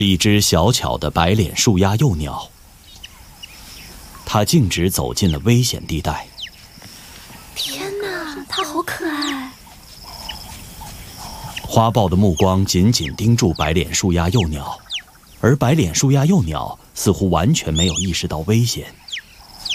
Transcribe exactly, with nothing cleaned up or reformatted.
一只小巧的白脸树鸦幼鸟，它径直走进了危险地带。 天哪，它好可爱！ 花豹的目光紧紧盯住白脸树鸦幼鸟，而白脸树鸦幼鸟似乎完全没有意识到危险。